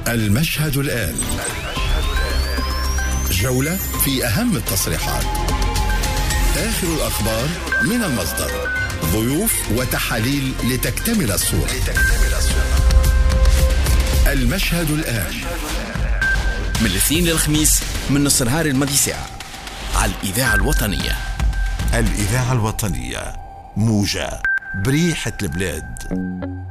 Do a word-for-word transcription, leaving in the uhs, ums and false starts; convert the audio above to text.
المشهد الآن، جولة في أهم التصريحات، آخر الأخبار من المصدر، ضيوف وتحاليل لتكتمل الصورة. المشهد الآن من الاثنين للخميس من نص نهار الماضي ساعة على الإذاعة الوطنية. الإذاعة الوطنية، موجة بريحة البلاد.